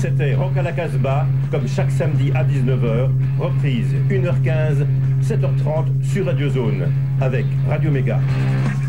C'était Rock à la Casbah, comme chaque samedi à 19h, reprise 1h15, 7h30 sur Radio Zone, avec Radio Méga.